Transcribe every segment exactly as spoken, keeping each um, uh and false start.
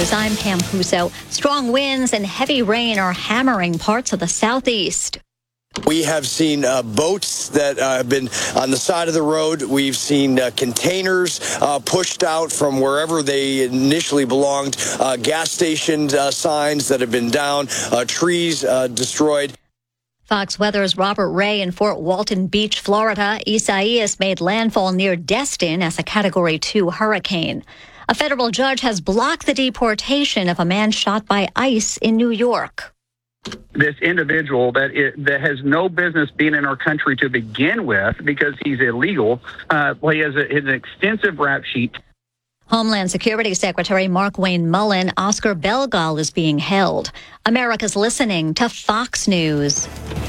News, I'm Pam Puso. Strong winds and heavy rain are hammering parts of the southeast. We have seen uh, boats that uh, have been on the side of the road. We've seen uh, containers uh, pushed out from wherever they initially belonged, uh, gas station uh, signs that have been down, uh, trees uh, destroyed. Fox Weather's Robert Ray in Fort Walton Beach, Florida. Isaias made landfall near Destin as a Category two hurricane. A federal judge has blocked the deportation of a man shot by ICE in New York. This individual that is, that has no business being in our country to begin with because he's illegal. Uh, well, he has a, an extensive rap sheet. Homeland Security Secretary Markwayne Mullin, Oscar Belgal is being held. America's listening to Fox News.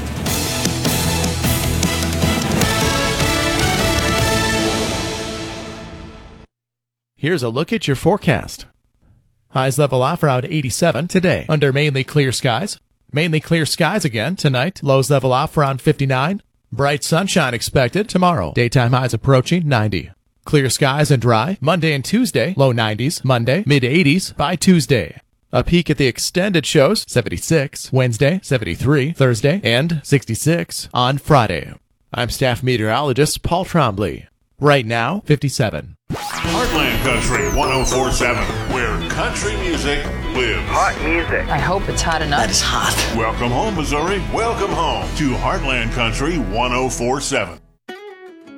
Here's a look at your forecast. Highs level off around eighty-seven today under mainly clear skies. Mainly clear skies again tonight. Lows level off around fifty-nine. Bright sunshine expected tomorrow. Daytime highs approaching ninety. Clear skies and dry Monday and Tuesday. Low nineties. Monday, mid eighties by Tuesday. A peek at the extended shows, seventy-six. Wednesday, seventy-three. Thursday, and sixty-six on Friday. I'm staff meteorologist Paul Trombley. Right now, fifty-seven. Heartland Country one oh four point seven, where country music lives. Hot music. I hope it's hot enough. That is hot. Welcome home, Missouri. Welcome home to Heartland Country one oh four point seven.